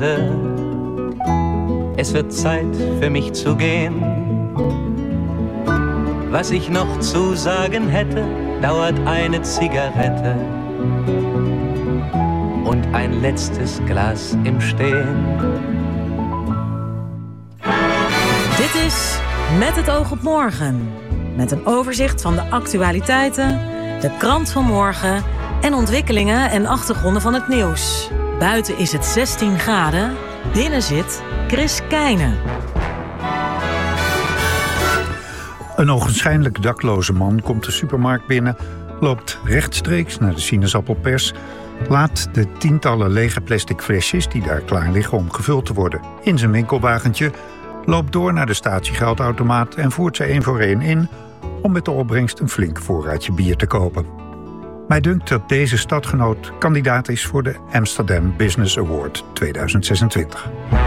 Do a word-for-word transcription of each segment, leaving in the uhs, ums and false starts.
Freunde, es wird Zeit für mich zu gehen. Was ich noch zu sagen hätte, dauert eine Zigarette und ein letztes Glas im Stehen. Dit is Met het oog op morgen. Met een overzicht van de actualiteiten, de krant van morgen en ontwikkelingen en achtergronden van het nieuws. Buiten is het zestien graden, binnen zit Chris Keijne. Een ogenschijnlijk dakloze man komt de supermarkt binnen, loopt rechtstreeks naar de sinaasappelpers, laat de tientallen lege plastic flesjes die daar klaar liggen om gevuld te worden in zijn winkelwagentje, loopt door naar de statiegeldautomaat en voert ze één voor één in om met de opbrengst een flink voorraadje bier te kopen. Mij dunkt dat deze stadgenoot kandidaat is voor de Amsterdam Business Award tweeduizend zesentwintig.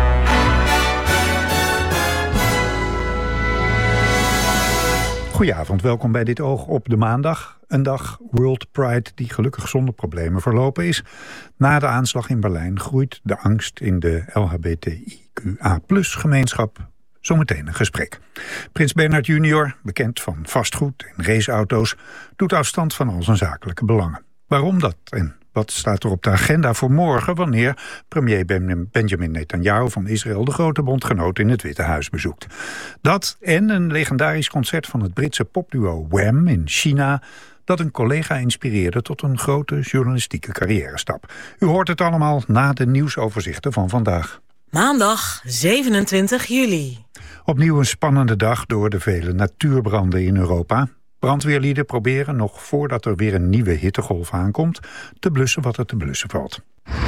Goedenavond, welkom bij dit Oog op de maandag. Een dag World Pride die gelukkig zonder problemen verlopen is. Na de aanslag in Berlijn groeit de angst in de L H B T I Q A plus gemeenschap. Zometeen een gesprek. Prins Bernhard junior, bekend van vastgoed en raceauto's, doet afstand van al zijn zakelijke belangen. Waarom dat en wat staat er op de agenda voor morgen wanneer premier Benjamin Netanyahu van Israël de grote bondgenoot in het Witte Huis bezoekt? Dat en een legendarisch concert van het Britse popduo Wham in China, dat een collega inspireerde tot een grote journalistieke carrièrestap. U hoort het allemaal na de nieuwsoverzichten van vandaag. Maandag zevenentwintig juli. Opnieuw een spannende dag door de vele natuurbranden in Europa. Brandweerlieden proberen nog voordat er weer een nieuwe hittegolf aankomt te blussen wat er te blussen valt.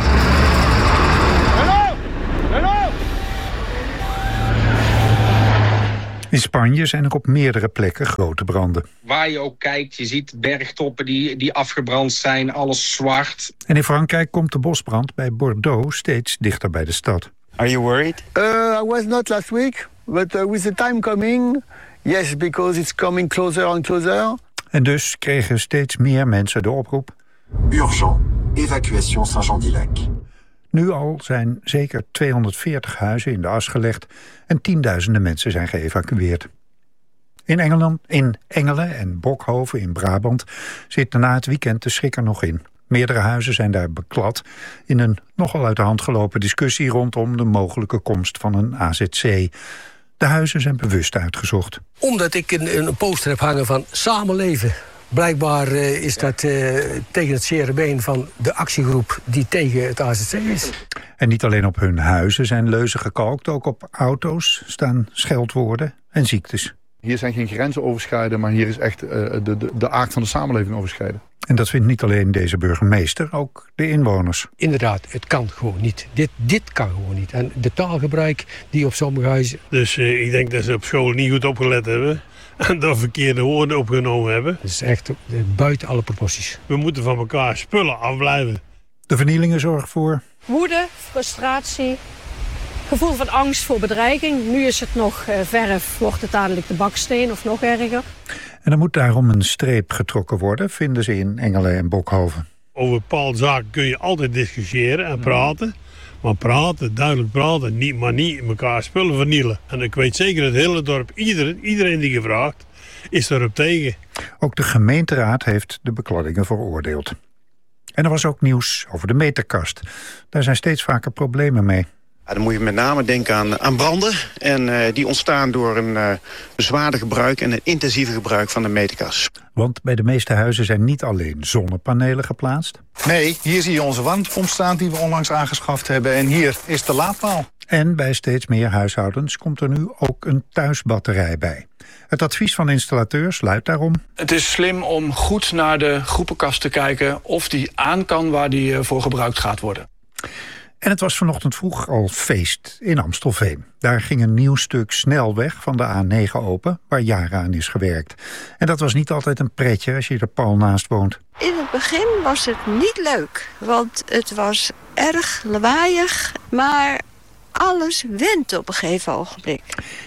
In Spanje zijn er op meerdere plekken grote branden. Waar je ook kijkt, je ziet bergtoppen die, die afgebrand zijn, alles zwart. En in Frankrijk komt de bosbrand bij Bordeaux steeds dichter bij de stad. Are you worried? Uh, I was not last week, but uh, with the time coming, yes, because it's coming closer and closer. En dus kregen steeds meer mensen de oproep: Urgent, evacuation Saint-Jean-d'Ilac. Nu al zijn zeker tweehonderdveertig huizen in de as gelegd en tienduizenden mensen zijn geëvacueerd. In Engeland, in Engelen en Bokhoven in Brabant zit na het weekend de schrik er nog in. Meerdere huizen zijn daar beklad in een nogal uit de hand gelopen discussie rondom de mogelijke komst van een A Z C. De huizen zijn bewust uitgezocht. Omdat ik een, een poster heb hangen van samenleven. Blijkbaar uh, is dat uh, tegen het zere been van de actiegroep die tegen het A Z C is. En niet alleen op hun huizen zijn leuzen gekalkt, ook op auto's staan scheldwoorden en ziektes. Hier zijn geen grenzen overschreden, maar hier is echt uh, de, de, de aard van de samenleving overschreden. En dat vindt niet alleen deze burgemeester, ook de inwoners. Inderdaad, het kan gewoon niet. Dit, dit kan gewoon niet. En de taalgebruik die op sommige huizen... Dus uh, ik denk dat ze op school niet goed opgelet hebben en dat verkeerde woorden opgenomen hebben. Dat is echt uh, buiten alle proporties. We moeten van elkaar spullen afblijven. De vernielingen zorgen voor woede, frustratie, gevoel van angst voor bedreiging. Nu is het nog uh, verf, wordt het dadelijk de baksteen of nog erger. En er moet daarom een streep getrokken worden, vinden ze in Engelen en Bokhoven. Over bepaalde zaken kun je altijd discussiëren en praten. Maar praten, duidelijk praten, niet, maar niet elkaar spullen vernielen. En ik weet zeker dat het hele dorp, iedereen, iedereen die gevraagd, is erop tegen. Ook de gemeenteraad heeft de bekladdingen veroordeeld. En er was ook nieuws over de meterkast. Daar zijn steeds vaker problemen mee. Ja, dan moet je met name denken aan, aan branden. En uh, die ontstaan door een uh, zwaarder gebruik en een intensiever gebruik van de meterkast. Want bij de meeste huizen zijn niet alleen zonnepanelen geplaatst. Nee, hier zie je onze warmtepomp staan die we onlangs aangeschaft hebben. En hier is de laadpaal. En bij steeds meer huishoudens komt er nu ook een thuisbatterij bij. Het advies van installateurs luidt daarom: het is slim om goed naar de groepenkast te kijken of die aan kan waar die voor gebruikt gaat worden. En het was vanochtend vroeg al feest in Amstelveen. Daar ging een nieuw stuk snelweg van de A negen open, waar jaren aan is gewerkt. En dat was niet altijd een pretje als je er pal naast woont. In het begin was het niet leuk, want het was erg lawaaiig, maar alles went op een gegeven ogenblik.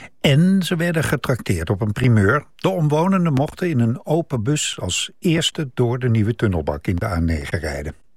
En ze werden getrakteerd op een primeur. De omwonenden mochten in een open bus als eerste door de nieuwe tunnelbak in de A negen rijden.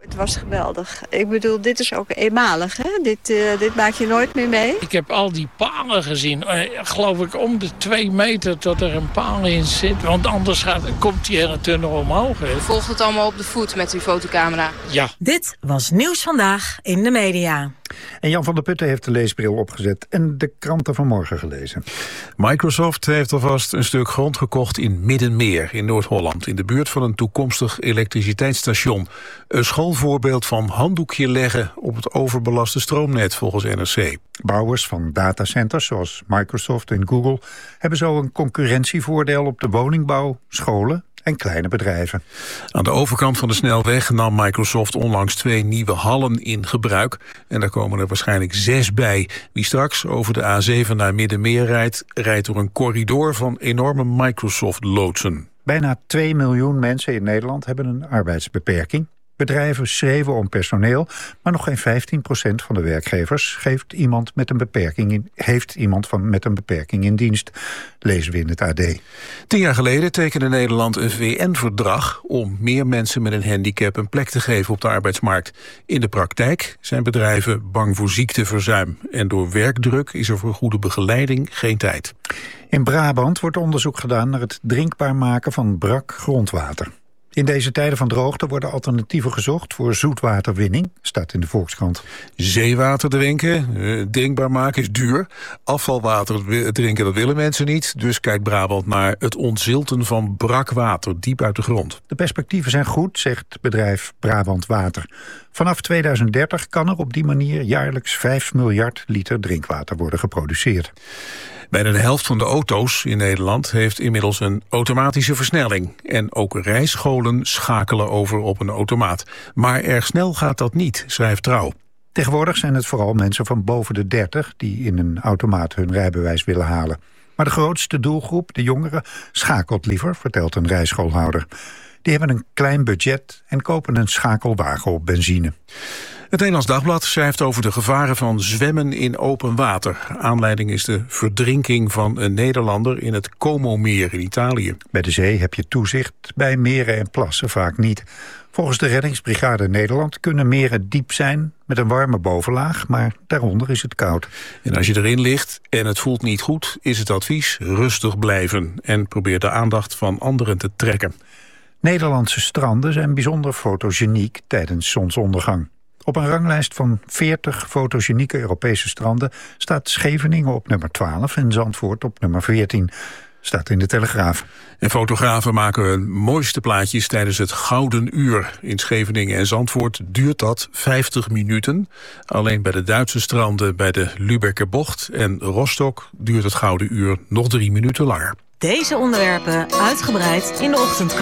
Het was geweldig. Ik bedoel, dit is ook eenmalig, hè? Dit, uh, dit maak je nooit meer mee. Ik heb al die palen gezien. Uh, geloof ik om de twee meter dat er een paal in zit. Want anders gaat, komt die hele tunnel omhoog. Hè. Volgt het allemaal op de voet met uw fotocamera? Ja. Dit was Nieuws Vandaag in de media. En Jan van der Putten heeft de leesbril opgezet en de kranten van morgen gelezen. Microsoft heeft alvast een stuk grond gekocht in Middenmeer in Noord-Holland, in de buurt van een toekomstig elektriciteitsstation. Een schoolvoorbeeld van handdoekje leggen op het overbelaste stroomnet volgens N R C. Bouwers van datacenters zoals Microsoft en Google hebben zo een concurrentievoordeel op de woningbouw, scholen en kleine bedrijven. Aan de overkant van de snelweg nam Microsoft onlangs twee nieuwe hallen in gebruik. En daar komen er waarschijnlijk zes bij. Wie straks over de A zeven naar Middenmeer rijdt, rijdt door een corridor van enorme Microsoft-loodsen. Bijna twee miljoen mensen in Nederland hebben een arbeidsbeperking. Bedrijven schreeuwen om personeel, maar nog geen vijftien procent van de werkgevers geeft iemand met een beperking in, heeft iemand van, met een beperking in dienst, lezen we in het A D. Tien jaar geleden tekende Nederland een V N-verdrag om meer mensen met een handicap een plek te geven op de arbeidsmarkt. In de praktijk zijn bedrijven bang voor ziekteverzuim en door werkdruk is er voor goede begeleiding geen tijd. In Brabant wordt onderzoek gedaan naar het drinkbaar maken van brak grondwater. In deze tijden van droogte worden alternatieven gezocht voor zoetwaterwinning, staat in de Volkskrant. Zeewater drinken, uh, drinkbaar maken is duur. Afvalwater drinken, dat willen mensen niet. Dus kijkt Brabant naar het ontzilten van brak water, diep uit de grond. De perspectieven zijn goed, zegt bedrijf Brabant Water. Vanaf tweeduizend dertig kan er op die manier jaarlijks vijf miljard liter drinkwater worden geproduceerd. Bijna de helft van de auto's in Nederland heeft inmiddels een automatische versnelling. En ook rijscholen schakelen over op een automaat. Maar erg snel gaat dat niet, schrijft Trouw. Tegenwoordig zijn het vooral mensen van boven de dertig die in een automaat hun rijbewijs willen halen. Maar de grootste doelgroep, de jongeren, schakelt liever, vertelt een rijschoolhouder. Die hebben een klein budget en kopen een schakelwagen op benzine. Het Nederlands Dagblad schrijft over de gevaren van zwemmen in open water. Aanleiding is de verdrinking van een Nederlander in het Como-meer in Italië. Bij de zee heb je toezicht, bij meren en plassen vaak niet. Volgens de Reddingsbrigade Nederland kunnen meren diep zijn met een warme bovenlaag, maar daaronder is het koud. En als je erin ligt en het voelt niet goed, is het advies rustig blijven en probeer de aandacht van anderen te trekken. Nederlandse stranden zijn bijzonder fotogeniek tijdens zonsondergang. Op een ranglijst van veertig fotogenieke Europese stranden staat Scheveningen op nummer twaalf en Zandvoort op nummer veertien. Staat in de Telegraaf. En fotografen maken hun mooiste plaatjes tijdens het Gouden Uur. In Scheveningen en Zandvoort duurt dat vijftig minuten. Alleen bij de Duitse stranden bij de Lübecker Bocht en Rostock duurt het Gouden Uur nog drie minuten langer. Deze onderwerpen uitgebreid in de ochtendkrant.